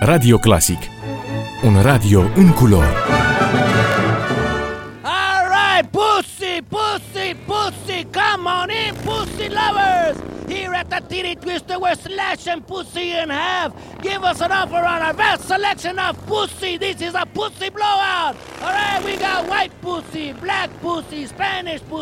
Radio Clasic. Un radio în culori. All right, pussy, pussy, pussy, come on in, pussy lovers. Here at the Titty Twister, we're slashing pussy in half. Give us an offer on our vast selection of pussy. This is a pussy blowout. All right, we got white pussy, black pussy, Spanish pussy.